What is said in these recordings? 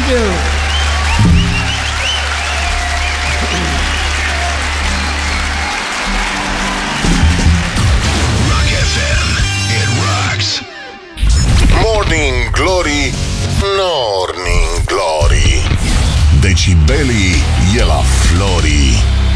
Thank you. Rock FM. It rocks. Morning Glory, Morning Glory. Decibelii e la Flori.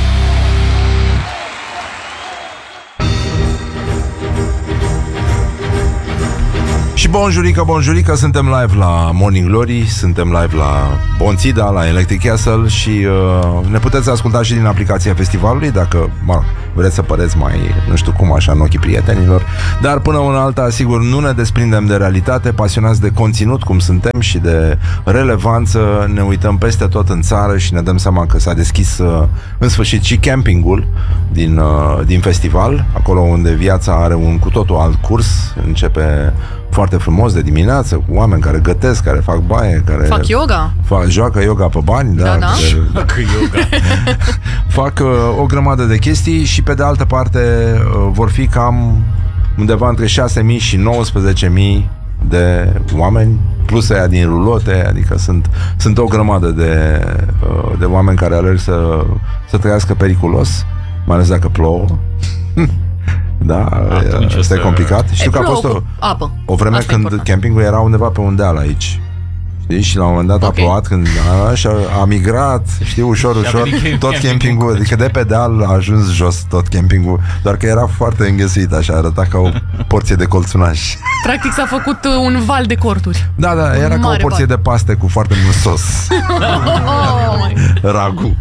Și bonjurică, suntem live la Morning Glory, suntem live la Bonțida, la Electric Castle și ne puteți asculta și din aplicația festivalului dacă vreți să păreți mai, nu știu cum, așa în ochii prietenilor. Dar până una alta, sigur, nu ne desprindem de realitate, pasionați de conținut cum suntem și de relevanță, ne uităm peste tot în țară și ne dăm seama că s-a deschis în sfârșit și campingul din festival, acolo unde viața are un cu totul alt curs, începe foarte frumos de dimineață, cu oameni care gătesc, care fac baie, care fac yoga, joacă yoga pe bani, da. Fac yoga. Fac o grămadă de chestii și pe de altă parte vor fi cam undeva între 6.000 și 19.000 de oameni, plus aia din rulote, adică sunt o grămadă de oameni care alerg să trăiască periculos, mai ales dacă plouă. Da, asta e complicat. Știu că a fost o vreme când important. Campingul era undeva pe un deal aici. Știi? Și la un moment dat a plouat când a migrat, știi, ușor tot campingul, adică de pe deal a ajuns jos tot campingul, doar că era foarte înghesuit, așa, arăta ca o porție de colțunaș. Practic s-a făcut un val de corturi. Da, era ca o porție de paste cu foarte mult sos. Ragu.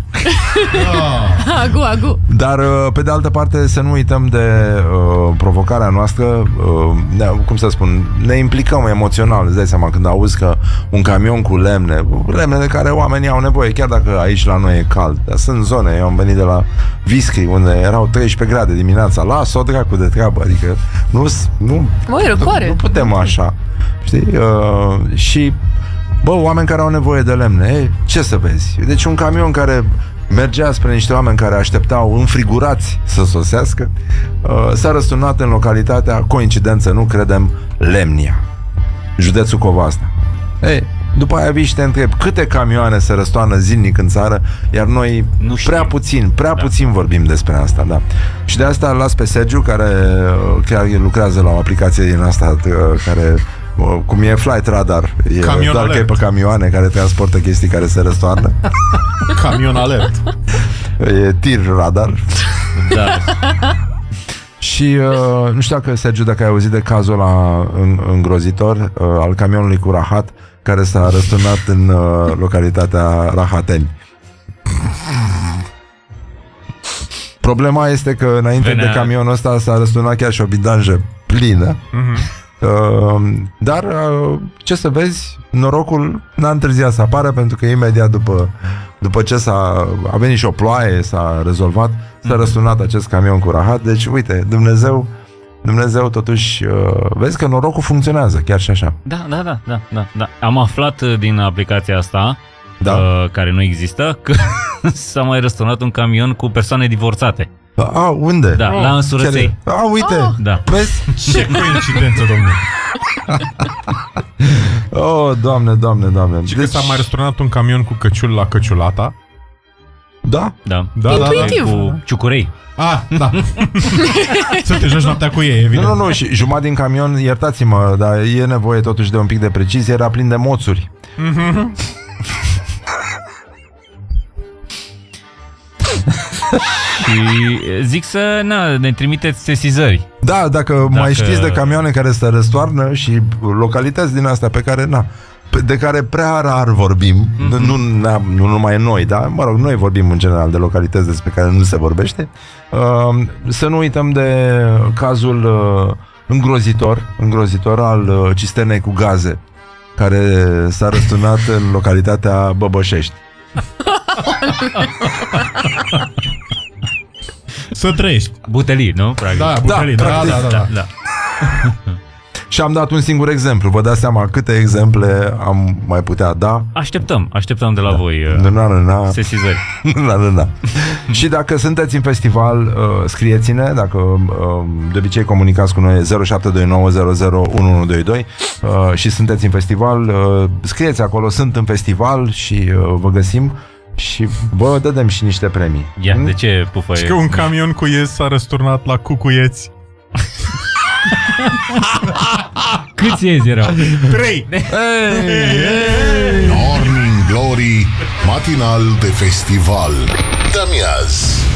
Agu. Dar pe de altă parte să nu uităm de provocarea noastră, cum să spun, ne implicăm emoțional, îți dai seama când auzi că un camion cu lemne de care oamenii au nevoie, chiar dacă aici la noi e cald, dar sunt zone, eu am venit de la Viscri unde erau 13 grade dimineața, las-o dracu de treabă, adică nu putem așa, știi? Și oameni care au nevoie de lemne, ce să vezi? Deci un camion care mergea spre niște oameni care așteptau înfrigurați să sosească, s-a răsturnat în localitatea, coincidență, nu credem, Lemnia, județul Covasna. După aia vii și te întreb câte camioane se răstoarnă zilnic în țară, iar noi prea puțin vorbim despre asta, da. Și de asta las pe Sergiu, care chiar lucrează la o aplicație din asta care, cum e Flight Radar, doar că e pe camioane care transportă chestii care se răstoarnă. Camion alert. E tir radar. Da. Și nu știu dacă ai auzit de cazul ăla îngrozitor al camionului cu rahat care s-a răsturnat în localitatea Rahateni. Problema este că înainte de camionul ăsta s-a răsturnat chiar și o bidanjă plină. Dar ce să vezi, norocul n-a întârziat să apară, pentru că imediat după ce a venit și o ploaie, s-a rezolvat, s-a răsturnat acest camion cu rahat. Deci uite, Dumnezeu totuși, vezi că norocul funcționează chiar și așa. Da. Am aflat din aplicația asta, care nu există, că s-a mai răsturnat un camion cu persoane divorțate. Unde? Da, la Însurăței. Uite, da. Vezi? Ce coincidență, domnule. Doamne. Și că s-a mai răsturnat un camion cu căciul la Căciulata. Da. Cu ciucurei. Da. Să te joci noaptea cu ei, evident. Nu, și jumătate din camion, iertați-mă, dar e nevoie totuși de un pic de precizie, era plin de moțuri. Și zic să ne trimiteți sesizări. Da, dacă mai știți de camioane care se răstoarnă și localități din astea de care prea rar vorbim, nu numai noi, dar noi vorbim în general de localități despre care nu se vorbește. Să nu uităm de cazul îngrozitor al cisternei cu gaze care s-a răsturnat în localitatea Băbășești. Să trăiești. Butelii, nu? Practic. Da, butelii, da. Da. Și am dat un singur exemplu. Vă dați seama câte exemple am mai putea da? Așteptăm de la voi sesizări. Și dacă sunteți în festival, scrieți-ne. Dacă de obicei comunicați cu noi 0729001122 și sunteți în festival, scrieți acolo, sunt în festival și vă găsim și vă dădem și niște premii. De ce pufă e? Și că un camion cu iez s-a răsturnat la Cucuieți. Câți iezi erau? 3! Morning Glory, matinal de festival. Dă-mi azi.